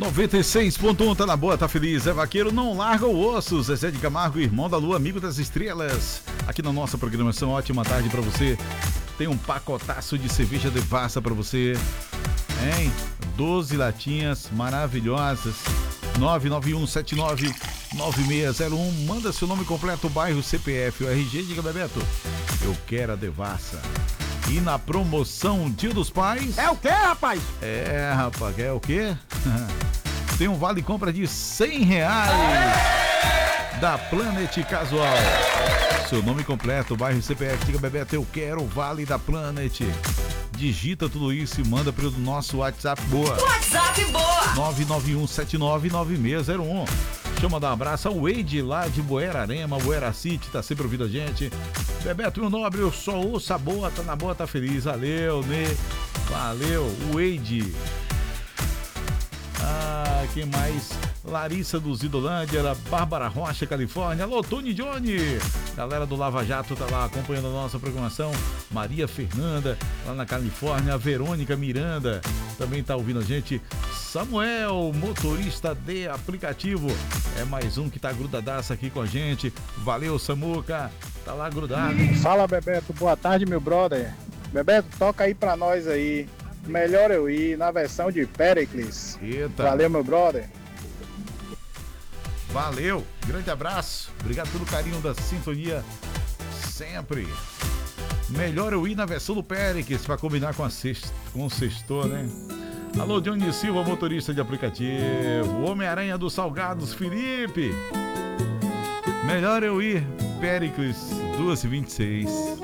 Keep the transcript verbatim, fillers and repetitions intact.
noventa e seis ponto um, tá na boa, tá feliz. É vaqueiro, não larga o osso. Zezé de Camargo, irmão da lua, amigo das estrelas. Aqui na nossa programação, ótima tarde pra você. Tem um pacotaço de cerveja Devassa pra você, hein? doze latinhas maravilhosas. nove nove um sete nove nove seis zero um. Manda seu nome completo, bairro, C P F, o R G. Diga, Bebeto, eu quero a Devassa. E na promoção Dia dos Pais... É o quê, rapaz? É, rapaz, é o quê? Tem um vale compra de cem reais da Planet Casual. Seu nome completo, bairro, C P F, diga, Bebeto, eu quero o vale da Planet. Digita tudo isso e manda pelo nosso WhatsApp boa. WhatsApp boa. nove nove um sete nove nove seis zero um. Deixa eu mandar um abraço ao Wade lá de Buerarema, Buera City, tá sempre ouvindo a gente. Bebeto, meu nobre, eu só ouço a boa, tá na boa, tá feliz. Valeu, né? Valeu, Wade. Ah, quem mais? Larissa do Zidolândia, Bárbara Rocha, Califórnia. Alô, Tony Johnny. Galera do Lava Jato tá lá acompanhando a nossa programação. Maria Fernanda, lá na Califórnia. Verônica Miranda também tá ouvindo a gente. Samuel, motorista de aplicativo. É mais um que tá grudadaço aqui com a gente. Valeu, Samuca. Tá lá grudado. Fala, Bebeto. Boa tarde, meu brother. Bebeto, toca aí pra nós aí. Melhor eu ir na versão de Pericles. Eita. Valeu, meu brother. Valeu, grande abraço. Obrigado pelo carinho da sintonia sempre. Melhor eu ir na versão do Pericles pra combinar com a sexta, com o sextor, né? Alô, Johnny Silva, motorista de aplicativo. Homem-Aranha dos Salgados, Felipe. Melhor eu ir, Pericles, duas e vinte e seis.